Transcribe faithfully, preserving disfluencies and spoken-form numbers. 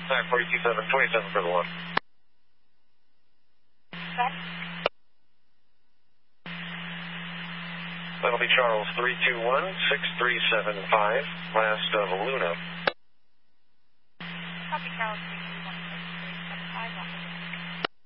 nine four two seven, twenty-seven for the one. Okay. That'll be Charles three two one, six three seven five, last of Luna.